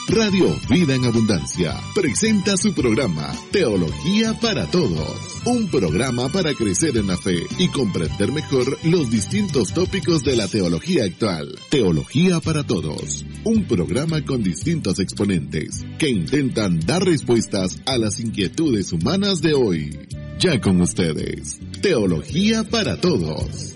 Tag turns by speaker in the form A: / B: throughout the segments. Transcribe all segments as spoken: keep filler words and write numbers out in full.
A: Radio Vida en Abundancia presenta su programa Teología para Todos, un programa para crecer en la fe y comprender mejor los distintos tópicos de la teología actual. Teología para Todos, un programa con distintos exponentes que intentan dar respuestas a las inquietudes humanas de hoy. Ya con ustedes, Teología para Todos.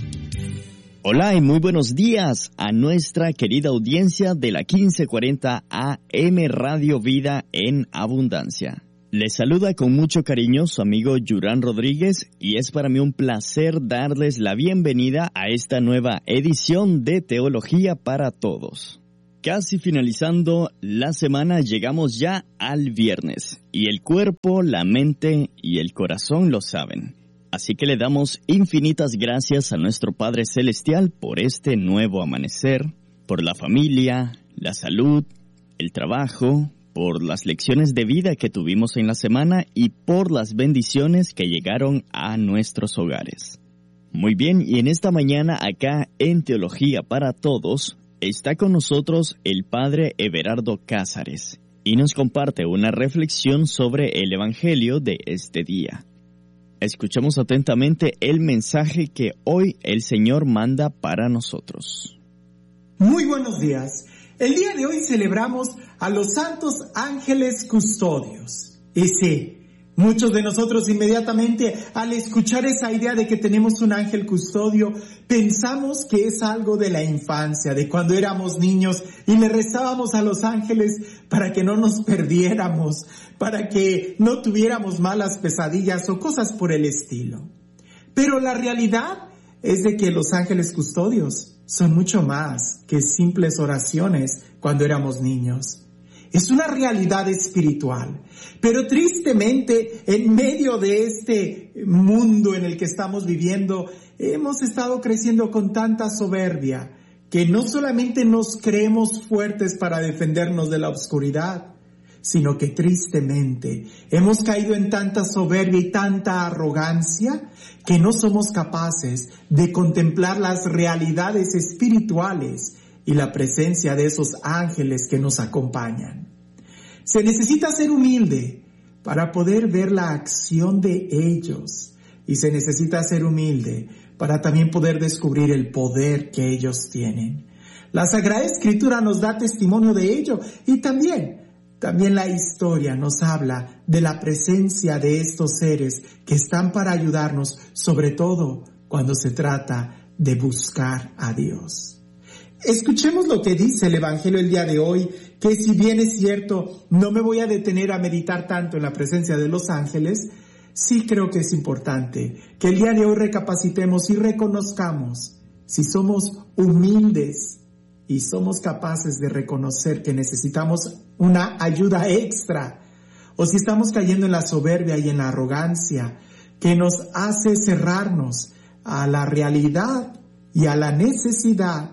B: Hola y muy buenos días a nuestra querida audiencia de la quince cuarenta A M Radio Vida en Abundancia. Les saluda con mucho cariño su amigo Yurán Rodríguez y es para mí un placer darles la bienvenida a esta nueva edición de Teología para Todos. Casi finalizando la semana llegamos ya al viernes y el cuerpo, la mente y el corazón lo saben. Así que le damos infinitas gracias a nuestro Padre Celestial por este nuevo amanecer, por la familia, la salud, el trabajo, por las lecciones de vida que tuvimos en la semana y por las bendiciones que llegaron a nuestros hogares. Muy bien, y en esta mañana acá en Teología para Todos está con nosotros el Padre Everardo Cázares y nos comparte una reflexión sobre el Evangelio de este día. Escuchemos atentamente el mensaje que hoy el Señor manda para nosotros.
C: Muy buenos días. El día de hoy celebramos a los santos ángeles custodios. Y sí, muchos de nosotros inmediatamente al escuchar esa idea de que tenemos un ángel custodio, pensamos que es algo de la infancia, de cuando éramos niños y le rezábamos a los ángeles para que no nos perdiéramos, para que no tuviéramos malas pesadillas o cosas por el estilo. Pero la realidad es de que los ángeles custodios son mucho más que simples oraciones cuando éramos niños. Es una realidad espiritual, pero tristemente en medio de este mundo en el que estamos viviendo, hemos estado creciendo con tanta soberbia que no solamente nos creemos fuertes para defendernos de la oscuridad, sino que tristemente hemos caído en tanta soberbia y tanta arrogancia que no somos capaces de contemplar las realidades espirituales y la presencia de esos ángeles que nos acompañan. Se necesita ser humilde para poder ver la acción de ellos y se necesita ser humilde para también poder descubrir el poder que ellos tienen. La Sagrada Escritura nos da testimonio de ello y también, también la historia nos habla de la presencia de estos seres que están para ayudarnos, sobre todo cuando se trata de buscar a Dios. Escuchemos lo que dice el Evangelio el día de hoy, que si bien es cierto, no me voy a detener a meditar tanto en la presencia de los ángeles, sí creo que es importante que el día de hoy recapacitemos y reconozcamos si somos humildes y somos capaces de reconocer que necesitamos una ayuda extra, o si estamos cayendo en la soberbia y en la arrogancia que nos hace cerrarnos a la realidad y a la necesidad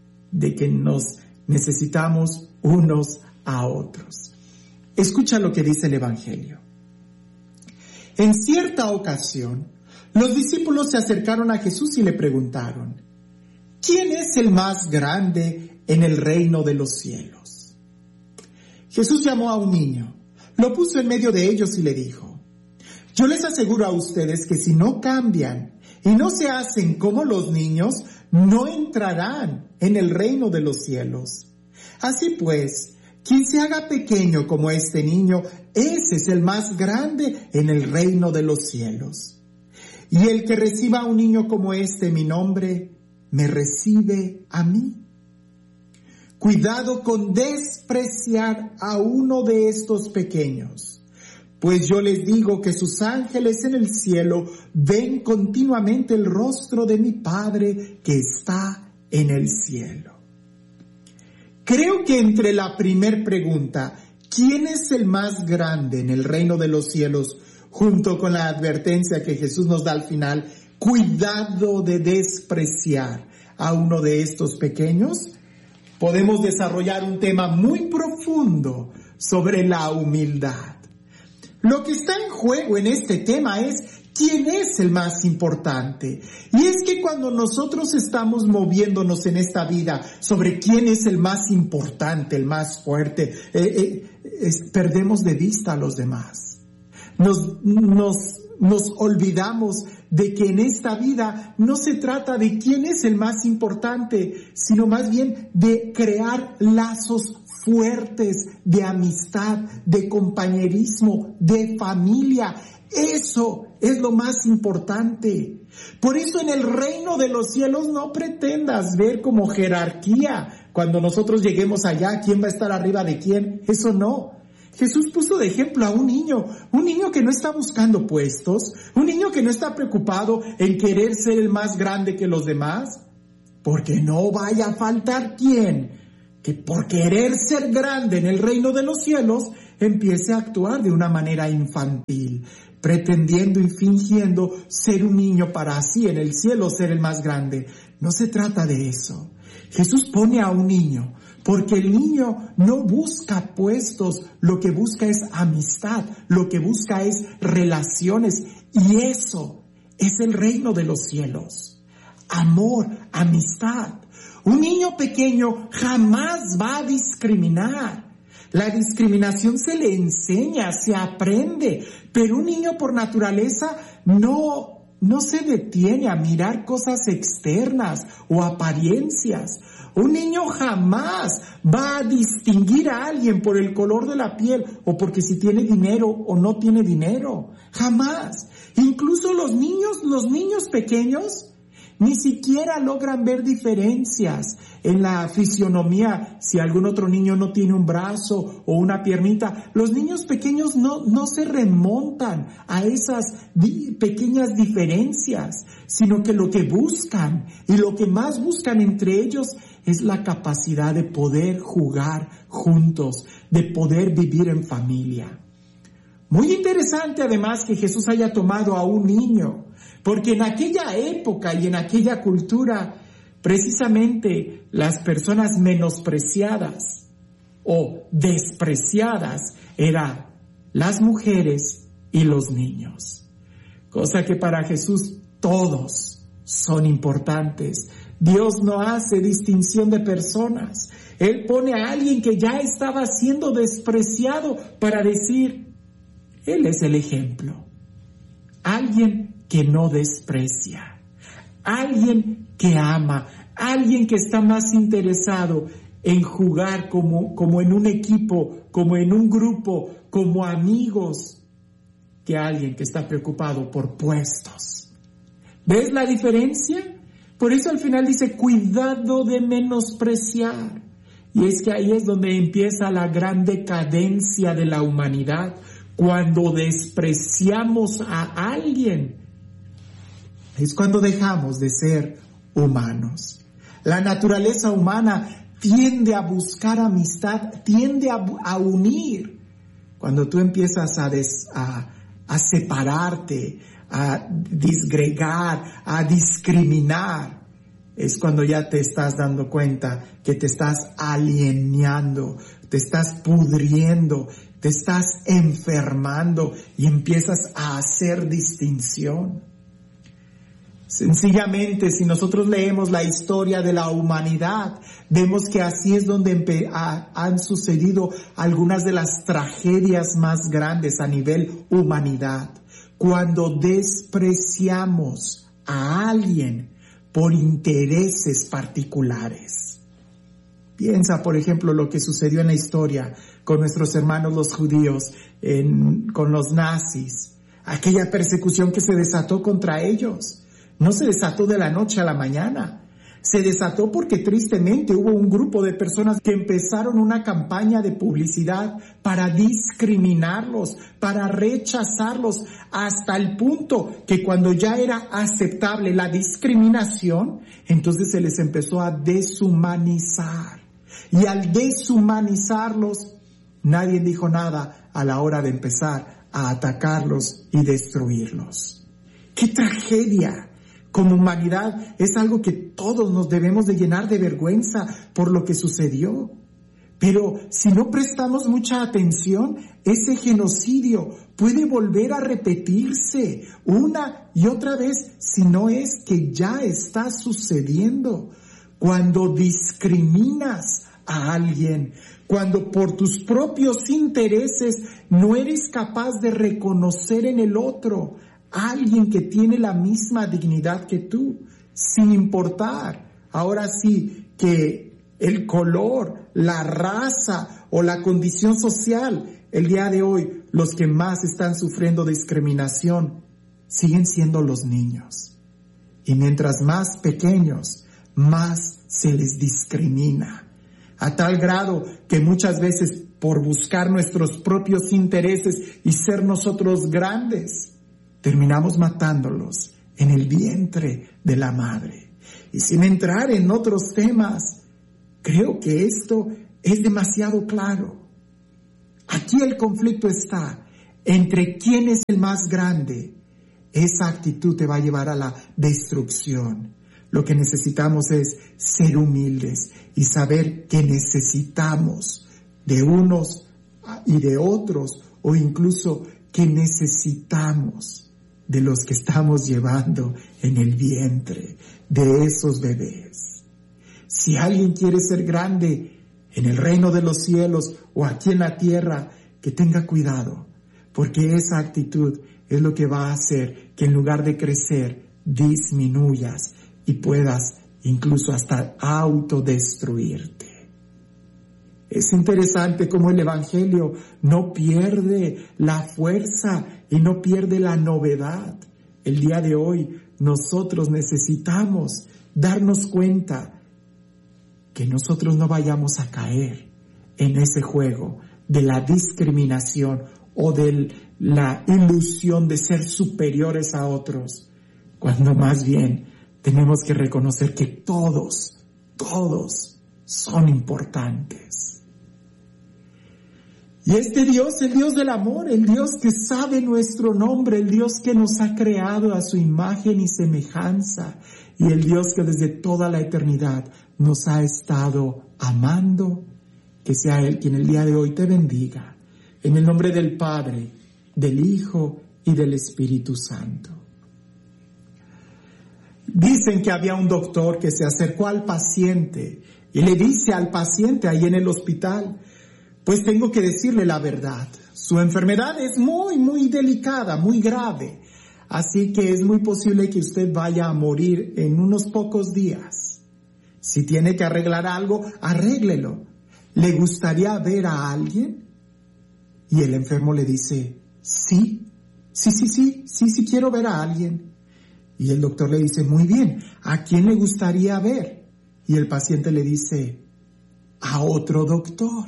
C: de que nos necesitamos unos a otros. Escucha lo que dice el Evangelio. En cierta ocasión, los discípulos se acercaron a Jesús y le preguntaron: ¿quién es el más grande en el reino de los cielos? Jesús llamó a un niño, lo puso en medio de ellos y le dijo: yo les aseguro a ustedes que si no cambian y no se hacen como los niños, no entrarán en el reino de los cielos. Así pues, quien se haga pequeño como este niño, ese es el más grande en el reino de los cielos. Y el que reciba a un niño como este en mi nombre, me recibe a mí. Cuidado con despreciar a uno de estos pequeños, pues yo les digo que sus ángeles en el cielo ven continuamente el rostro de mi Padre que está en el cielo. Creo que entre la primer pregunta, ¿quién es el más grande en el reino de los cielos?, junto con la advertencia que Jesús nos da al final, cuidado de despreciar a uno de estos pequeños, podemos desarrollar un tema muy profundo sobre la humildad. Lo que está en juego en este tema es ¿quién es el más importante? Y es que cuando nosotros estamos moviéndonos en esta vida sobre quién es el más importante, el más fuerte, eh, eh, es, perdemos de vista a los demás. Nos, nos, nos olvidamos de que en esta vida no se trata de quién es el más importante, sino más bien de crear lazos fuertes de amistad, de compañerismo, de familia. Eso es lo más importante. Por eso en el reino de los cielos no pretendas ver como jerarquía. Cuando nosotros lleguemos allá, ¿quién va a estar arriba de quién? Eso no. Jesús puso de ejemplo a un niño, un niño que no está buscando puestos, un niño que no está preocupado en querer ser el más grande que los demás, porque no vaya a faltar quien, que por querer ser grande en el reino de los cielos, empiece a actuar de una manera infantil, pretendiendo y fingiendo ser un niño para así en el cielo ser el más grande. No se trata de eso. Jesús pone a un niño, porque el niño no busca puestos, lo que busca es amistad, lo que busca es relaciones, y eso es el reino de los cielos. Amor, amistad. Un niño pequeño jamás va a discriminar. La discriminación se le enseña, se aprende, pero un niño por naturaleza no No se detiene a mirar cosas externas o apariencias. Un niño jamás va a distinguir a alguien por el color de la piel o porque si tiene dinero o no tiene dinero. Jamás. Incluso los niños, los niños pequeños, ni siquiera logran ver diferencias en la fisionomía. Si algún otro niño no tiene un brazo o una piernita, los niños pequeños no, no se remontan a esas di- pequeñas diferencias, sino que lo que buscan y lo que más buscan entre ellos es la capacidad de poder jugar juntos, de poder vivir en familia. Muy interesante además que Jesús haya tomado a un niño, porque en aquella época y en aquella cultura, precisamente las personas menospreciadas o despreciadas eran las mujeres y los niños. Cosa que para Jesús todos son importantes. Dios no hace distinción de personas. Él pone a alguien que ya estaba siendo despreciado para decir, Él es el ejemplo. Alguien que no desprecia, alguien que ama, alguien que está más interesado en jugar como, como en un equipo, como en un grupo, como amigos, que alguien que está preocupado por puestos. ¿Ves la diferencia? Por eso al final dice, cuidado de menospreciar. Y es que ahí es donde empieza la gran decadencia de la humanidad, cuando despreciamos a alguien. Es cuando dejamos de ser humanos. La naturaleza humana tiende a buscar amistad, tiende a, a unir. Cuando tú empiezas a, des, a, a separarte, a disgregar, a discriminar, es cuando ya te estás dando cuenta que te estás alienando, te estás pudriendo, te estás enfermando y empiezas a hacer distinción. Sencillamente, si nosotros leemos la historia de la humanidad, vemos que así es donde empe- a, han sucedido algunas de las tragedias más grandes a nivel humanidad. Cuando despreciamos a alguien por intereses particulares. Piensa, por ejemplo, lo que sucedió en la historia con nuestros hermanos los judíos, en, con los nazis. Aquella persecución que se desató contra ellos. No se desató de la noche a la mañana. Se desató porque tristemente hubo un grupo de personas que empezaron una campaña de publicidad para discriminarlos, para rechazarlos, hasta el punto que cuando ya era aceptable la discriminación, entonces se les empezó a deshumanizar. Y al deshumanizarlos, nadie dijo nada a la hora de empezar a atacarlos y destruirlos. ¡Qué tragedia! Como humanidad es algo que todos nos debemos de llenar de vergüenza por lo que sucedió. Pero si no prestamos mucha atención, ese genocidio puede volver a repetirse una y otra vez, si no es que ya está sucediendo. Cuando discriminas a alguien, cuando por tus propios intereses no eres capaz de reconocer en el otro a alguien que tiene la misma dignidad que tú, sin importar, ahora sí, que el color, la raza o la condición social. El día de hoy, los que más están sufriendo discriminación siguen siendo los niños. Y mientras más pequeños, más se les discrimina. A tal grado que muchas veces por buscar nuestros propios intereses y ser nosotros grandes, terminamos matándolos en el vientre de la madre. Y sin entrar en otros temas, creo que esto es demasiado claro. Aquí el conflicto está entre quién es el más grande. Esa actitud te va a llevar a la destrucción. Lo que necesitamos es ser humildes y saber que necesitamos de unos y de otros, o incluso que necesitamos de los que estamos llevando en el vientre, de esos bebés. Si alguien quiere ser grande en el reino de los cielos o aquí en la tierra, que tenga cuidado, porque esa actitud es lo que va a hacer que en lugar de crecer, disminuyas y puedas incluso hasta autodestruirte. Es interesante cómo el Evangelio no pierde la fuerza y no pierde la novedad. El día de hoy nosotros necesitamos darnos cuenta que nosotros no vayamos a caer en ese juego de la discriminación o de la ilusión de ser superiores a otros, cuando más bien tenemos que reconocer que todos, todos son importantes. Y este Dios, el Dios del amor, el Dios que sabe nuestro nombre, el Dios que nos ha creado a su imagen y semejanza, y el Dios que desde toda la eternidad nos ha estado amando, que sea Él quien el día de hoy te bendiga, en el nombre del Padre, del Hijo y del Espíritu Santo. Dicen que había un doctor que se acercó al paciente y le dice al paciente ahí en el hospital: pues tengo que decirle la verdad, su enfermedad es muy, muy delicada, muy grave, así que es muy posible que usted vaya a morir en unos pocos días. Si tiene que arreglar algo, arréglelo. ¿Le gustaría ver a alguien? Y el enfermo le dice: sí, sí, sí, sí, sí, sí quiero ver a alguien. Y el doctor le dice: muy bien, ¿a quién le gustaría ver? Y el paciente le dice: a otro doctor.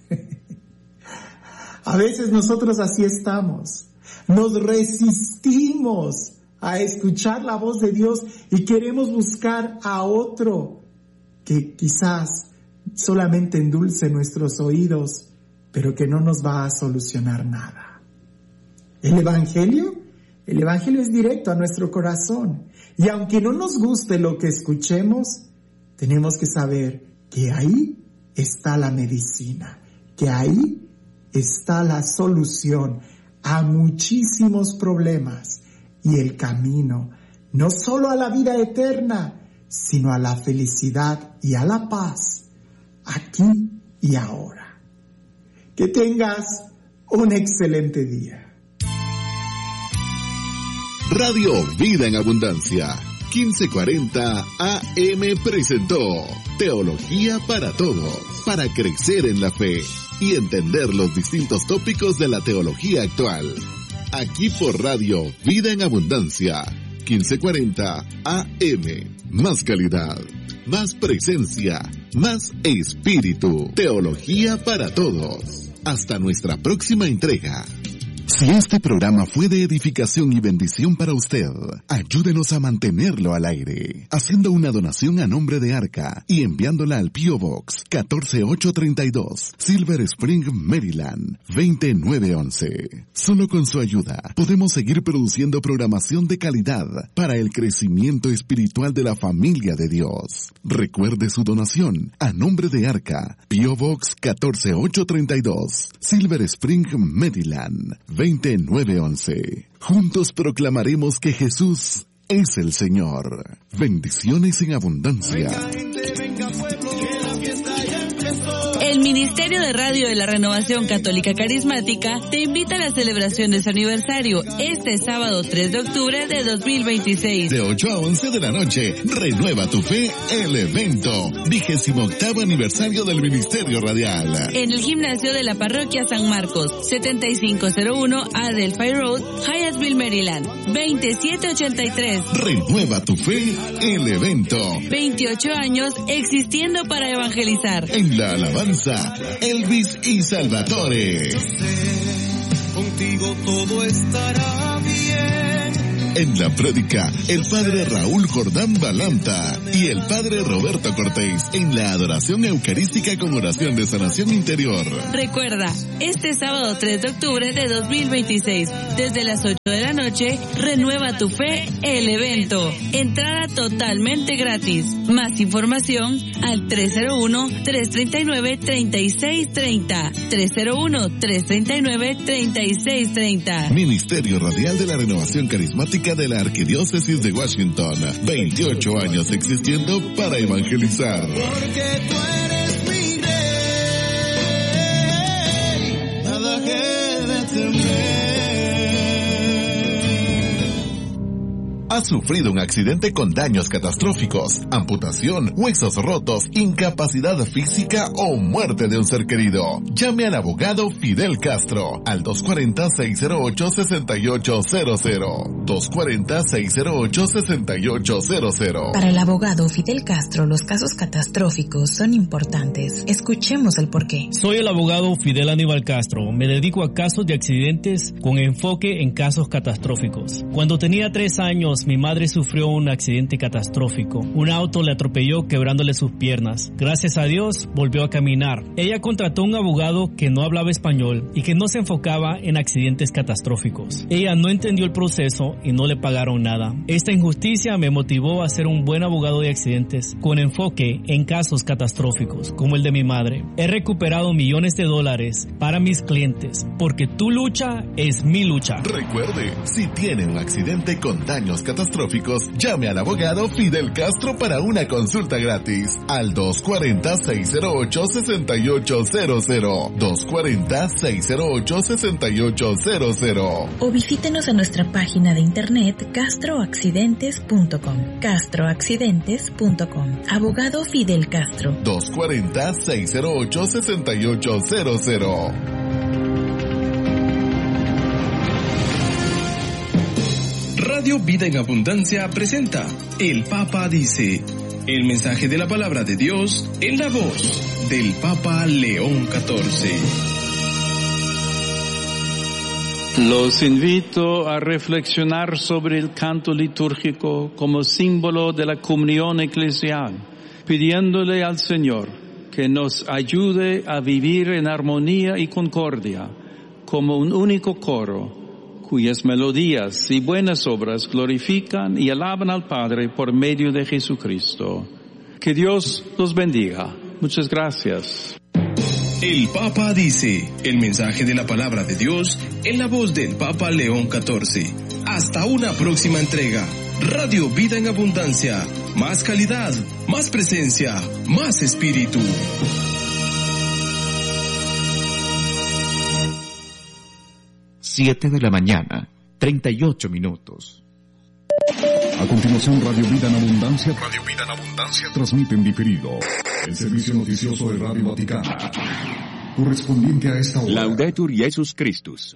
C: A veces nosotros así estamos. Nos resistimos a escuchar la voz de Dios y queremos buscar a otro que quizás solamente endulce nuestros oídos, pero que no nos va a solucionar nada. El Evangelio, el Evangelio es directo a nuestro corazón. Y aunque no nos guste lo que escuchemos, tenemos que saber que ahí está la medicina, que ahí está la solución a muchísimos problemas y el camino, no solo a la vida eterna, sino a la felicidad y a la paz, aquí y ahora. Que tengas un excelente día.
A: Radio Vida en Abundancia, quince cuarenta A M presentó Teología para Todos, para crecer en la fe y entender los distintos tópicos de la teología actual. Aquí por Radio Vida en Abundancia, quince cuarenta A M. Más calidad, más presencia, más espíritu. Teología para Todos. Hasta nuestra próxima entrega. Si este programa fue de edificación y bendición para usted, ayúdenos a mantenerlo al aire, haciendo una donación a nombre de Arca y enviándola al P O Box catorce mil ochocientos treinta y dos, Silver Spring, Maryland, veinte mil novecientos once. Solo con su ayuda podemos seguir produciendo programación de calidad para el crecimiento espiritual de la familia de Dios. Recuerde su donación a nombre de Arca, P O Box catorce mil ochocientos treinta y dos, Silver Spring, Maryland, veinte mil novecientos once. Juntos proclamaremos que Jesús es el Señor. Bendiciones en abundancia.
D: El Ministerio de Radio de la Renovación Católica Carismática te invita a la celebración de su aniversario este sábado tres de octubre de dos mil veintiséis.
A: De ocho a once de la noche, Renueva tu Fe, el evento. Vigésimo octavo aniversario del Ministerio Radial.
D: En el gimnasio de la Parroquia San Marcos, setenta y cinco cero uno Adelphi Road, Hyattsville, Maryland, veintisiete ochenta y tres.
A: Renueva tu Fe, el evento.
D: veintiocho años existiendo para evangelizar.
A: En la alabanza, Elvis y Salvatore.
E: Contigo todo estará bien.
A: En la prédica, el padre Raúl Jordán Balanta y el padre Roberto Cortés en la adoración eucarística con oración de sanación interior.
D: Recuerda, este sábado tres de octubre de dos mil veintiséis, desde las ocho de la noche, Renueva tu Fe, el evento. Entrada totalmente gratis. Más información al tres cero uno, tres tres nueve, tres seis tres cero. tres cero uno, tres tres nueve, tres seis tres cero.
A: Ministerio Radial de la Renovación Carismática de la Arquidiócesis de Washington. veintiocho años existiendo para evangelizar.
E: Porque tú eres mi rey, nada que de temer.
A: ¿Has sufrido un accidente con daños catastróficos, amputación, huesos rotos, incapacidad física o muerte de un ser querido? Llame al abogado Fidel Castro al dos cuatro cero, seis cero ocho, seis ocho cero cero. dos cuatro cero, seis cero ocho, seis ocho cero cero.
F: Para el abogado Fidel Castro, los casos catastróficos son importantes. Escuchemos el porqué.
G: Soy el abogado Fidel Aníbal Castro. Me dedico a casos de accidentes con enfoque en casos catastróficos. Cuando tenía tres años, mi madre sufrió un accidente catastrófico. Un auto le atropelló quebrándole sus piernas. Gracias a Dios, volvió a caminar. Ella contrató un abogado que no hablaba español y que no se enfocaba en accidentes catastróficos. Ella no entendió el proceso y no le pagaron nada. Esta injusticia me motivó a ser un buen abogado de accidentes con enfoque en casos catastróficos, como el de mi madre. He recuperado millones de dólares para mis clientes, porque tu lucha es mi lucha.
A: Recuerde, si tiene un accidente con daños catastróficos, catastróficos, llame al abogado Fidel Castro para una consulta gratis al dos cuatro cero, seis cero ocho, seis ocho cero cero. dos cuatro cero, seis cero ocho, seis ocho cero cero.
F: O visítenos en nuestra página de internet castro accidentes punto com. castro accidentes punto com. Abogado Fidel Castro.
A: dos cuatro cero, seis cero ocho, seis ocho cero cero.
H: Radio Vida en Abundancia presenta El Papa Dice, el mensaje de la palabra de Dios en la voz del Papa León catorce.
I: Los invito a reflexionar sobre el canto litúrgico como símbolo de la comunión eclesial, pidiéndole al Señor que nos ayude a vivir en armonía y concordia como un único coro, cuyas melodías y buenas obras glorifican y alaban al Padre por medio de Jesucristo. Que Dios los bendiga. Muchas gracias.
H: El Papa Dice, el mensaje de la palabra de Dios en la voz del Papa León catorce. Hasta una próxima entrega. Radio Vida en Abundancia. Más calidad, más presencia, más espíritu.
J: Siete de la mañana, treinta y ocho minutos.
K: A continuación, Radio Vida en Abundancia. Radio Vida en Abundancia transmite en diferido el servicio noticioso de Radio Vaticana, correspondiente a esta hora.
J: Laudetur Jesus Christus.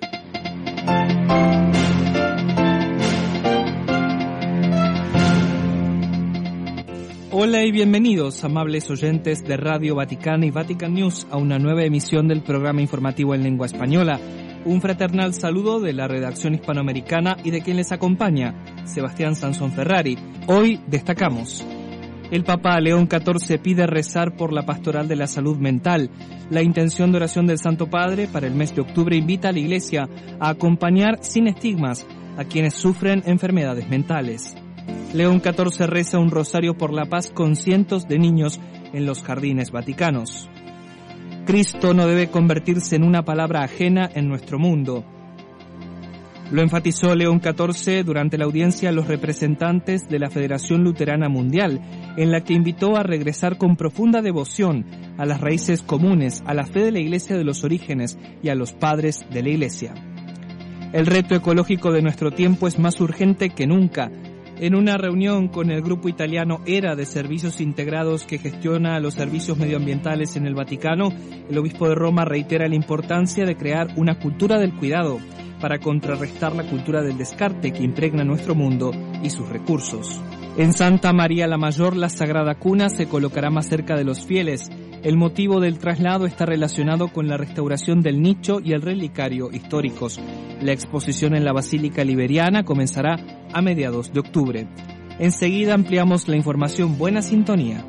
L: Hola y bienvenidos, amables oyentes de Radio Vaticana y Vatican News, a una nueva emisión del programa informativo en lengua española. Un fraternal saludo de la redacción hispanoamericana y de quien les acompaña, Sebastián Sansón Ferrari. Hoy destacamos: el Papa León catorce pide rezar por la pastoral de la salud mental. La intención de oración del Santo Padre para el mes de octubre invita a la Iglesia a acompañar sin estigmas a quienes sufren enfermedades mentales. León catorce reza un rosario por la paz con cientos de niños en los jardines vaticanos. Cristo no debe convertirse en una palabra ajena en nuestro mundo. Lo enfatizó León catorce durante la audiencia a los representantes de la Federación Luterana Mundial, en la que invitó a regresar con profunda devoción a las raíces comunes, a la fe de la Iglesia de los orígenes y a los padres de la Iglesia. El reto ecológico de nuestro tiempo es más urgente que nunca. En una reunión con el grupo italiano ERA de Servicios Integrados que gestiona los servicios medioambientales en el Vaticano, el obispo de Roma reitera la importancia de crear una cultura del cuidado para contrarrestar la cultura del descarte que impregna nuestro mundo y sus recursos. En Santa María la Mayor, la Sagrada Cuna se colocará más cerca de los fieles. El motivo del traslado está relacionado con la restauración del nicho y el relicario históricos. La exposición en la Basílica Liberiana comenzará a mediados de octubre. Enseguida ampliamos la información. Buena sintonía.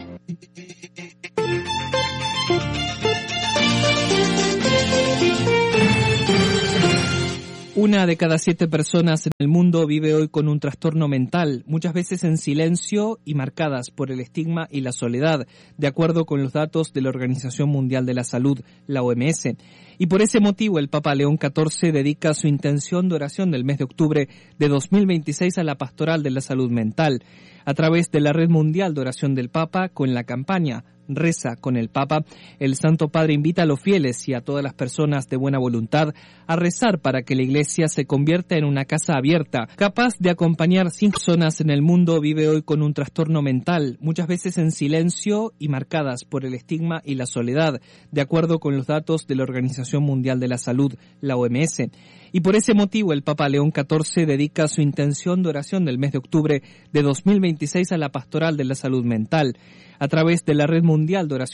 L: Una de cada siete personas en el mundo vive hoy con un trastorno mental, muchas veces en silencio y marcadas por el estigma y la soledad, de acuerdo con los datos de la Organización Mundial de la Salud, la O M S. Y por ese motivo el Papa León catorce dedica su intención de oración del mes de octubre de dos mil veintiséis a la pastoral de la salud mental, a través de la Red Mundial de Oración del Papa con la campaña Reza con el Papa. El Santo Padre invita a los fieles y a todas las personas de buena voluntad a rezar para que la Iglesia se convierta en una casa abierta, capaz de acompañar cinco personas en el mundo vive hoy con un trastorno mental, muchas veces en silencio y marcadas por el estigma y la soledad, de acuerdo con los datos de la Organización Mundial de la Salud, la O M S. Y por ese motivo el Papa León catorce dedica su intención de oración del mes de octubre de dos mil veintiséis a la pastoral de la salud mental, a través de la Red Mundial de Oración